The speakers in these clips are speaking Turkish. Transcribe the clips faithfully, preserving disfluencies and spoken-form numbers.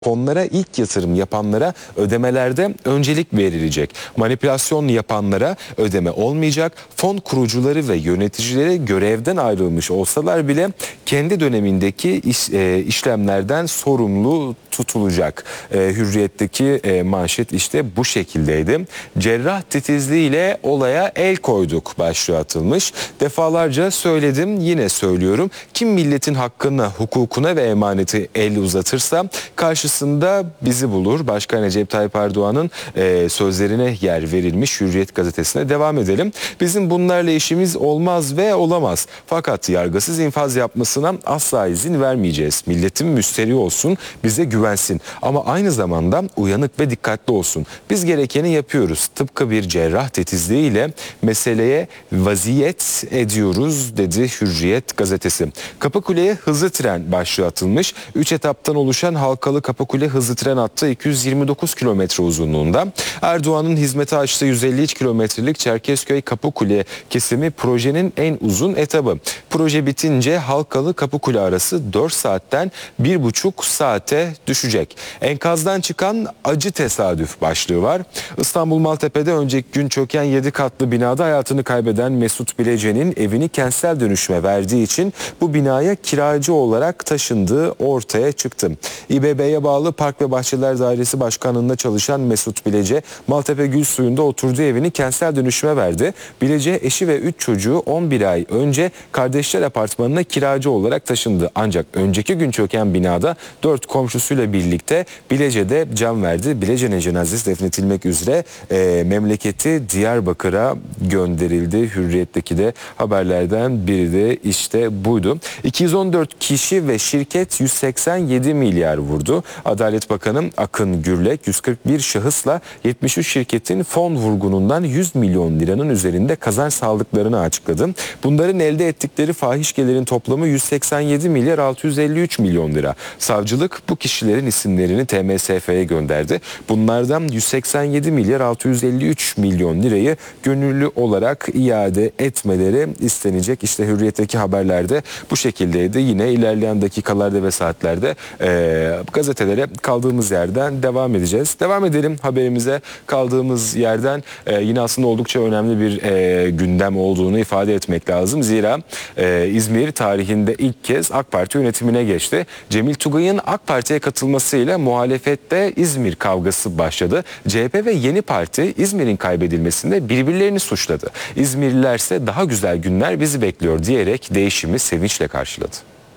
Fonlara ilk yatırım yapanlara ödemelerde öncelik verilecek. Manipülasyon yapanlara ödeme olmayacak. Fon kurucuları ve yöneticileri görevden ayrılmış olsalar bile kendi dönemindeki iş, e, işlemlerden sorumlu tutulacak. E, Hürriyet'teki e, manşet işte bu şekildeydi. Cerrah titizliğiyle olaya el koyduk başlığı atılmış. Defalarca söyledim, yine söylüyorum. Kim milletin hakkına, hukukuna ve emaneti el uzatırsa karşısında bizi bulur. Başkan Recep Tayyip Erdoğan'ın e, sözlerine yer verilmiş. Hürriyet gazetesine devam edelim. Bizim bunlarla işimiz olmaz ve olamaz. Fakat yargısız infaz yapmasına asla izin vermeyeceğiz. Milletin müsterih olsun, bize güvensin. Ama aynı zamanda uyanık ve dikkatli olsun. Biz gerekeni yapıyoruz. Tıpkı bir cerrah titizliğiyle meseleye vaziyet ediyoruz dedi Hürriyet gazetesi. Kapıkule'ye hızlı tren başlığı atılmış. üç etaptan oluşan halkalı Kapıkule hızlı tren hattı iki yüz yirmi dokuz kilometre uzunluğunda. Erdoğan'ın hizmete açtığı yüz elli üç kilometrelik Çerkezköy Kapıkule kesimi projenin en uzun etabı. Proje bitince halkalı Kapıkule arası dört saatten bir buçuk saate düşecek. Enkazdan çıkan acı tesadüf başlığı var. İstanbul Maltepe'de önceki gün çöken yedi katlı binada hayatını kaybeden Mesut Bilece'nin evini kentsel dönüşüme verdiği için bu binaya kiracı olarak taşındığı ortaya çıktı. İBB'ye bağlı Park ve Bahçeler Dairesi Başkanlığı'nda çalışan Mesut Bilece, Maltepe Gülsuyu'nda oturduğu evini kentsel dönüşüme verdi. Bilece eşi ve üç çocuğu on bir ay önce Kardeşler Apartmanı'na kiracı olarak taşındı. Ancak önceki gün çöken binada dört komşusuyla birlikte Bilece de can verdi. Bilece'nin cenazesi defnetilmek üzere e, memleketi Diyarbakır'a gönderildi. Hürriyet'teki de haberlerden biri de işte buydu. iki yüz on dört kişi ve şirket yüz seksen yedi milyar vurdu. Adalet Bakanı Akın Gürlek yüz kırk bir şahısla yetmiş üç şirketin fon vurgunundan yüz milyon liranın üzerinde kazanç sağladıklarını açıkladı. Bunların elde ettikleri fahiş gelirin toplamı yüz seksen yedi milyar altı yüz elli üç milyon lira. Savcılık bu kişilerin isimlerini T M S F'ye gönderdi. Bunlardan yüz seksen yedi milyar altı yüz elli üç milyon lirayı gönüllü olarak iade etmeleri istenecek. İşte Hürriyet'teki haberlerde bu şekildeydi. Yine ilerleyen dakikalarda ve saatlerde e, gazetelere kaldığımız yerden devam edeceğiz. Devam edelim haberimize kaldığımız yerden. E, yine aslında oldukça önemli bir e, gündem olduğunu ifade etmek lazım. Zira e, İzmir tarihinde ilk kez AK Parti yönetimine geçti. Cemil Tugay'ın AK Parti'ye katılmasıyla muhalefette İzmir kavgası başladı. C H P ve Yeni Parti İzmir'in kaybedilmesinde birbirlerini suçladı. İzmirlilerse daha güzel günler bizi bekliyor diyerek değişimi sevinçle karşıladı.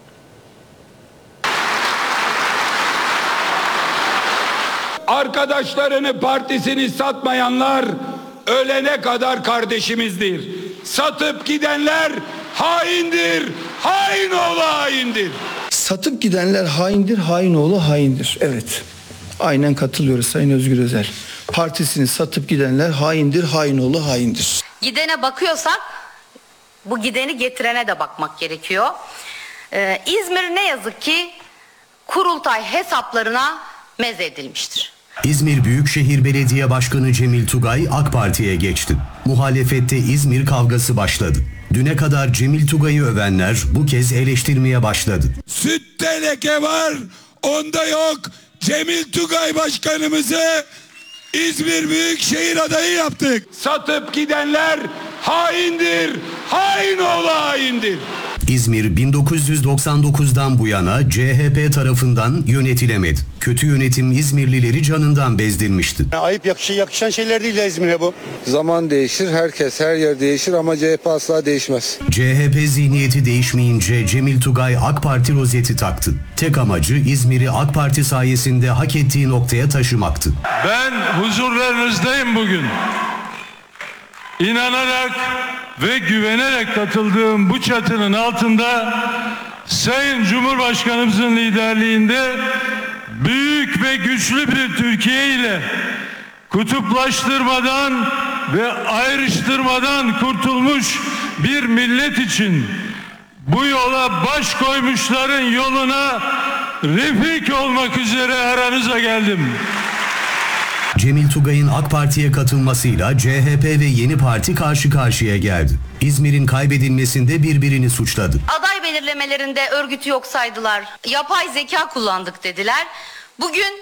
Arkadaşlarını, partisini satmayanlar ölene kadar kardeşimizdir. Satıp gidenler haindir. Hain oğlu haindir. Satıp gidenler haindir, hain oğlu haindir. Evet. Aynen katılıyoruz Sayın Özgür Özel. Partisini satıp gidenler haindir, hain oğlu haindir. Gidene bakıyorsak bu gideni getirene de bakmak gerekiyor. Ee, İzmir ne yazık ki kurultay hesaplarına mezedilmiştir. İzmir Büyükşehir Belediye Başkanı Cemil Tugay AK Parti'ye geçti. Muhalefette İzmir kavgası başladı. Düne kadar Cemil Tugay'ı övenler bu kez eleştirmeye başladı. Sütte leke var, onda yok. Cemil Tugay başkanımızı İzmir Büyükşehir adayı yaptık. Satıp gidenler haindir. Hain oğlu haindir. İzmir bin dokuz yüz doksan dokuzdan bu yana C H P tarafından yönetilemedi. Kötü yönetim İzmirlileri canından bezdirmişti. Ayıp yakışan, yakışan şeyler değil ya İzmir'e bu. Zaman değişir, herkes her yer değişir ama C H P asla değişmez. C H P zihniyeti değişmeyince Cemil Tugay AK Parti rozeti taktı. Tek amacı İzmir'i AK Parti sayesinde hak ettiği noktaya taşımaktı. Ben huzurlarınızdayım bugün. İnanarak ve güvenerek katıldığım bu çatının altında Sayın Cumhurbaşkanımızın liderliğinde büyük ve güçlü bir Türkiye ile kutuplaştırmadan ve ayrıştırmadan kurtulmuş bir millet için bu yola baş koymuşların yoluna refik olmak üzere aranıza geldim. Cemil Tugay'ın AK Parti'ye katılmasıyla C H P ve Yeni Parti karşı karşıya geldi. İzmir'in kaybedilmesinde birbirini suçladı. Aday belirlemelerinde örgütü yok saydılar. Yapay zeka kullandık dediler. Bugün